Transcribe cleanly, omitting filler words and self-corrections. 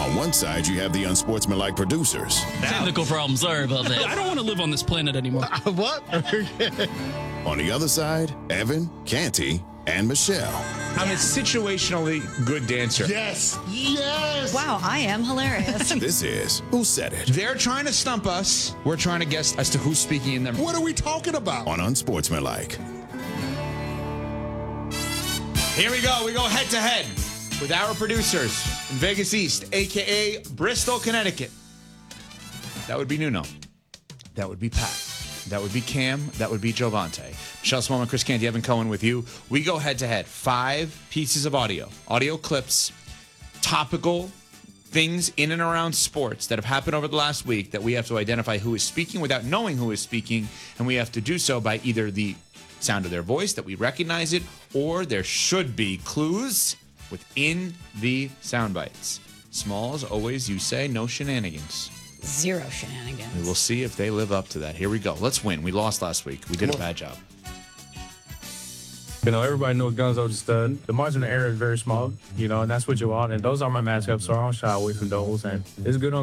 On one side, you have the unsportsmanlike producers. Technical problem. Sorry about that. I don't want to live on this planet anymore. What? On the other side, Evan, Canty, and Michelle. I'm a situationally good dancer. Yes. Yes. Wow, I am hilarious. This is Who Said It They're trying to stump us. We're trying to guess as to who's speaking in them. What are we talking about? on Unsportsmanlike. Here we go. We go head to head with our producers in Vegas East, a.k.a. Bristol, Connecticut. That would be Nuno. That would be Pat. That would be Cam. That would be Jovante. Michelle Smallman, Chris Canty, Evan Cohen with you. We go head to head. 5 pieces of audio clips, topical things in and around sports that have happened over the last week that we have to identify who is speaking without knowing who is speaking. And we have to do so by either the sound of their voice, that we recognize it, or there should be clues within the sound bites. Smalls, always you say no shenanigans. Zero shenanigans. We will see if they live up to that. Here we go. Let's win. We lost last week. We did a bad job. You know, everybody knows Gunzo's a stud. The margin of error is very small, you know, and that's what you want. And those are my matchups, so I don't shy away from those. And it's good on